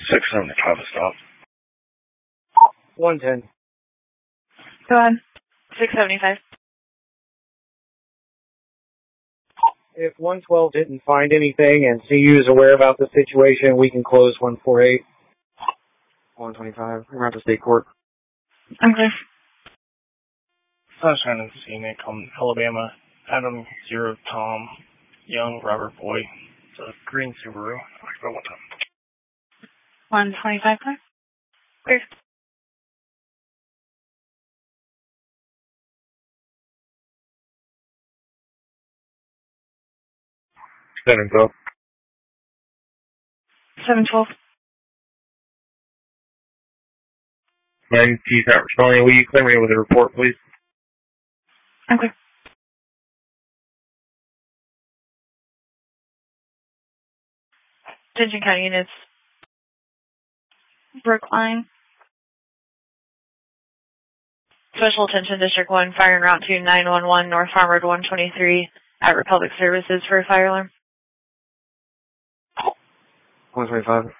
675 a stop. 110. Go ahead. 675. If 112 didn't find anything and CU is aware about the situation, we can close 148. 125. We're at the state court. Okay. Sunshine and Scenic on Alabama. Adam 0 Tom Young Robert Boy. It's a green Subaru. About 125, clear. Clear. Seven 12. 712. 9T's not responding. Will you clear me with a report, please? Okay. Attention County units. Brookline. Special attention District 1, fire en route to 911 North Farm Road 123 at Republic Services for a fire alarm. 125.